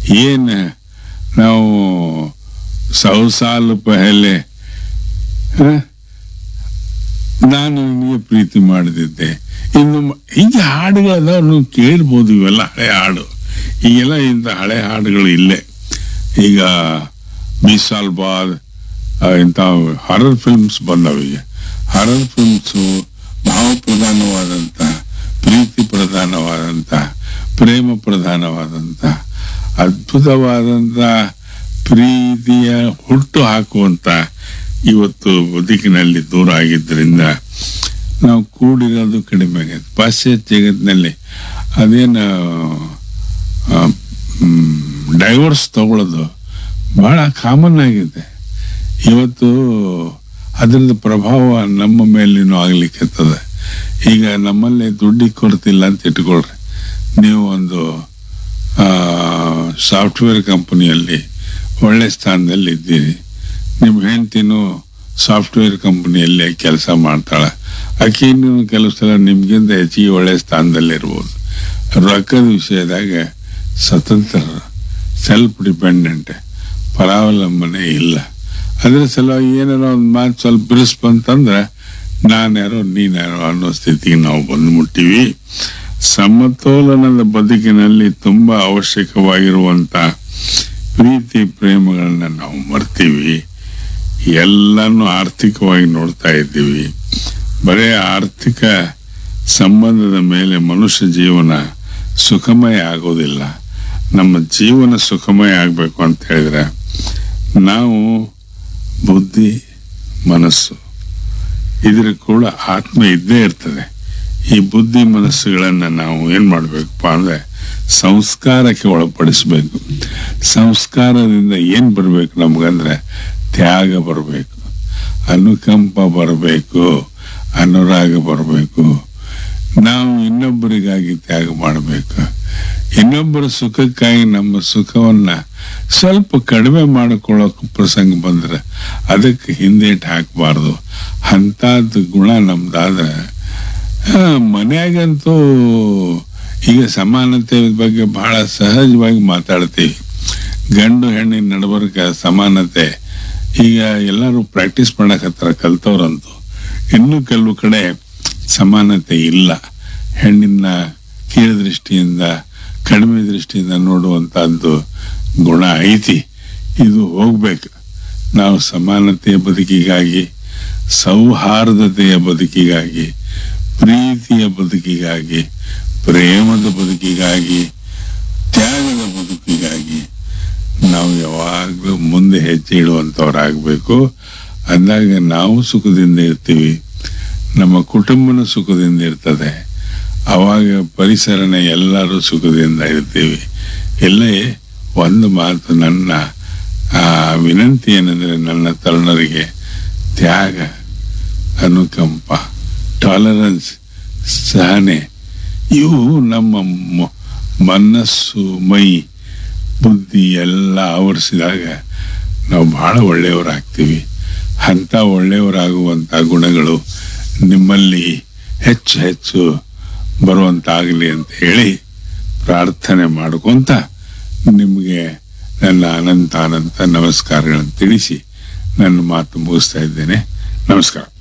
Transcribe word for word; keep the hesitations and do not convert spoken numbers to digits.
ಏನು ನಾವು ಸೌ ಸಾಲು ಪಹಲೆ ನಾನು ನಿನಗೆ ಪ್ರೀತಿ ಮಾಡದಿದ್ದೆ. ಇನ್ನು ಹೀಗೆ ಹಾಡುಗಳದಾವ, ನೀವು ಕೇಳ್ಬೋದು. ಇವೆಲ್ಲ ಹಳೆ ಹಾಡು. ಈಗೆಲ್ಲ ಇಂಥ ಹಳೆ ಹಾಡುಗಳು ಇಲ್ಲೇ. ಈಗ ಮೀಸಾಲ್ ಬಾದ್ ಇಂಥ ಹಾರರ್ ಫಿಲ್ಮ್ಸ್ ಬಂದವ. ಈಗ ಹಾರರ್ ಫಿಲ್ಮ್ಸು ಭಾವ ಪ್ರಧಾನವಾದಂಥ, ಪ್ರೀತಿ ಪ್ರಧಾನವಾದಂಥ, ಪ್ರೇಮ ಪ್ರಧಾನವಾದಂಥ, ಅದ್ಭುತವಾದಂಥ ಪ್ರೀತಿಯ ಹುಟ್ಟು ಹಾಕುವಂಥ ಇವತ್ತು ಬದುಕಿನಲ್ಲಿ ದೂರ ಆಗಿದ್ದರಿಂದ ನಾವು ಕೂಡಿರೋದು ಕಡಿಮೆ ಆಗೈತೆ. ಪಾಶ್ಚಾತ್ಯ ಜಗತ್ತಿನಲ್ಲಿ ಅದೇನು ಡೈವರ್ಸ್ ತಗೊಳ್ಳೋದು ಭಾಳ ಕಾಮನ್ ಆಗಿದೆ ಇವತ್ತು. ಅದರದ ಪ್ರಭಾವ ನಮ್ಮ ಮೇಲೇನೂ ಆಗ್ಲಿಕ್ಕತ್ತದ. ಈಗ ನಮ್ಮಲ್ಲಿ ದುಡ್ಡಿಗೆ ಕೊರತಿಲ್ಲ ಅಂತ ಇಟ್ಕೊಳ್ರಿ. ನೀವು ಒಂದು ಸಾಫ್ಟ್ವೇರ್ ಕಂಪನಿಯಲ್ಲಿ ಒಳ್ಳೆ ಸ್ಥಾನದಲ್ಲಿ ಇದ್ದೀರಿ, ನಿಮ್ಮ ಹೆಂಡ್ತಿನೂ ಸಾಫ್ಟ್ವೇರ್ ಕಂಪನಿಯಲ್ಲೇ ಕೆಲಸ ಮಾಡ್ತಾಳೆ. ಆಕೆನೂ ಕೆಲವು ಸಲ ನಿಮ್ಗಿಂತ ಹೆಚ್ಚಿಗೆ ಒಳ್ಳೆ ಸ್ಥಾನದಲ್ಲಿರ್ಬೋದು. ರೊಕ್ಕದ ವಿಷಯದಾಗ ಸ್ವತಂತ್ರ, ಸೆಲ್ಫ್ ಡಿಪೆಂಡೆಂಟ್, ಪರಾವಲಂಬನೆ ಇಲ್ಲ. ಅದ್ರ ಸಲುವಾಗಿ ಏನಾರ ಒಂದು ಮಾತು ಸ್ವಲ್ಪ ಬಿರುಸು ಬಂತಂದ್ರೆ ನಾನ್ಯಾರೋ ನೀನ್ಯಾರೋ ಅನ್ನೋ ಸ್ಥಿತಿಗೆ ನಾವು ಬಂದ್ಬಿಟ್ಟಿವಿ. ಸಮತೋಲನದ ಬದುಕಿನಲ್ಲಿ ತುಂಬ ಅವಶ್ಯಕವಾಗಿರುವಂಥ ಪ್ರೀತಿ ಪ್ರೇಮಗಳನ್ನ ನಾವು ಮರ್ತೀವಿ. ಎಲ್ಲನೂ ಆರ್ಥಿಕವಾಗಿ ನೋಡ್ತಾ ಇದ್ದೀವಿ. ಬರೀ ಆರ್ಥಿಕ ಸಂಬಂಧದ ಮೇಲೆ ಮನುಷ್ಯ ಜೀವನ ಸುಖಮಯ ಆಗೋದಿಲ್ಲ. ನಮ್ಮ ಜೀವನ ಸುಖಮಯ ಆಗಬೇಕು ಅಂತ ಹೇಳಿದ್ರೆ ನಾವು ಬುದ್ಧಿ, ಮನಸ್ಸು, ಇದ್ರ ಕೂಡ ಆತ್ಮ ಇದ್ದೇ ಇರ್ತದೆ. ಈ ಬುದ್ಧಿ ಮನಸ್ಸುಗಳನ್ನು ನಾವು ಏನು ಮಾಡಬೇಕಪ್ಪ ಅಂದರೆ ಸಂಸ್ಕಾರಕ್ಕೆ ಒಳಪಡಿಸ್ಬೇಕು. ಸಂಸ್ಕಾರದಿಂದ ಏನು ಬರಬೇಕು ನಮಗಂದ್ರೆ ತ್ಯಾಗ ಬರಬೇಕು, ಅನುಕಂಪ ಬರಬೇಕು, ಅನುರಾಗ ಬರಬೇಕು. ನಾವು ಇನ್ನೊಬ್ಬರಿಗಾಗಿ ತ್ಯಾಗ ಮಾಡಬೇಕು. ಇನ್ನೊಬ್ಬರ ಸುಖಕ್ಕಾಗಿ ನಮ್ಮ ಸುಖವನ್ನ ಸ್ವಲ್ಪ ಕಡಿಮೆ ಮಾಡಿಕೊಳ್ಳೋಕೆ ಪ್ರಸಂಗ ಬಂದ್ರೆ ಅದಕ್ಕೆ ಹಿಂದೇಟು ಹಾಕಬಾರ್ದು. ಅಂಥದ್ದು ಗುಣ ನಮ್ದಾದ್ರೆ ಮನೆಯಾಗಂತೂ ಈಗ ಸಮಾನತೆ ಬಗ್ಗೆ ಬಹಳ ಸಹಜವಾಗಿ ಮಾತಾಡ್ತೀವಿ. ಗಂಡು ಹೆಣ್ಣಿನ ನಡಬರ್ಕ ಸಮಾನತೆ ಈಗ ಎಲ್ಲರೂ ಪ್ರಾಕ್ಟೀಸ್ ಮಾಡಕತ್ತಾರ ಕಲ್ತವ್ರಂತೂ. ಇನ್ನೂ ಕೆಲವು ಕಡೆ ಸಮಾನತೆ ಇಲ್ಲ. ಹೆಣ್ಣಿನ ಕೀಳು ದೃಷ್ಟಿಯಿಂದ, ಕಡಿಮೆ ದೃಷ್ಟಿಯಿಂದ ನೋಡುವಂಥದ್ದು ಗುಣ ಐತಿ. ಇದು ಹೋಗ್ಬೇಕು. ನಾವು ಸಮಾನತೆಯ ಬದುಕಿಗಾಗಿ, ಸೌಹಾರ್ದತೆಯ ಬದುಕಿಗಾಗಿ, ಪ್ರೀತಿಯ ಬದುಕಿಗಾಗಿ, ಪ್ರೇಮದ ಬದುಕಿಗಾಗಿ, ತ್ಯಾಗದ ಬದುಕಿಗಾಗಿ ನಾವು ಯಾವಾಗಲೂ ಮುಂದೆ ಹೆಜ್ಜೆ ಇಡುವಂಥವ್ರಾಗಬೇಕು. ಅಂದಾಗ ನಾವು ಸುಖದಿಂದ ಇರ್ತೀವಿ, ನಮ್ಮ ಕುಟುಂಬನ ಸುಖದಿಂದ ಇರ್ತದೆ. ಆವಾಗ ಪರಿಸರನ ಎಲ್ಲರೂ ಸುಖದಿಂದ ಇರ್ತೀವಿ. ಇಲ್ಲೇ ಒಂದು ಮಾತು, ನನ್ನ ವಿನಂತಿ ಏನಂದರೆ ನನ್ನ ತರುಣರಿಗೆ ತ್ಯಾಗ, ಅನುಕಂಪ, ಟಾಲರೆನ್ಸ್, ಸಹನೆ ಇವು ನಮ್ಮ ಮನಸ್ಸು, ಮೈ, ಬುದ್ಧಿ ಎಲ್ಲ ಆವರಿಸಿದಾಗ ನಾವು ಬಹಳ ಒಳ್ಳೆಯವರಾಗ್ತೀವಿ. ಅಂಥ ಒಳ್ಳೆಯವರಾಗುವಂಥ ಗುಣಗಳು ನಿಮ್ಮಲ್ಲಿ ಹೆಚ್ಚು ಹೆಚ್ಚು ಬರುವಂತಾಗಲಿ ಅಂತ ಹೇಳಿ ಪ್ರಾರ್ಥನೆ ಮಾಡ್ಕೊಂತ ನಿಮಗೆ ನನ್ನ ಅನಂತ ಅನಂತ ನಮಸ್ಕಾರಗಳನ್ನು ತಿಳಿಸಿ ನನ್ನ ಮಾತು ಮುಗಿಸ್ತಾ ಇದ್ದೇನೆ. ನಮಸ್ಕಾರ.